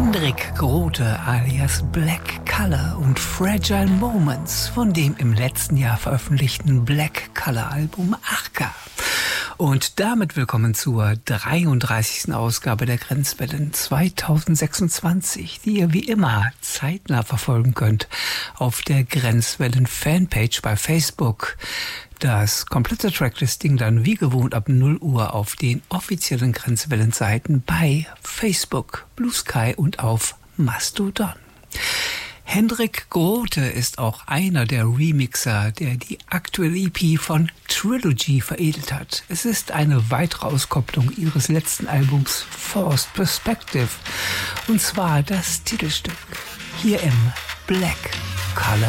Hendrik Grote alias Black Color und Fragile Moments von dem im letzten Jahr veröffentlichten Black Color Album Arca. Und damit willkommen zur 33. Ausgabe der Grenzwellen 2026, die ihr wie immer zeitnah verfolgen könnt auf der Grenzwellen Fanpage bei Facebook. Das komplette Tracklisting dann wie gewohnt ab 0 Uhr auf den offiziellen Grenzwellenseiten bei Facebook, Blue Sky und auf Mastodon. Hendrik Grote ist auch einer der Remixer, der die aktuelle EP von Trilogy veredelt hat. Es ist eine weitere Auskopplung ihres letzten Albums Forced Perspective, und zwar das Titelstück hier im Black Color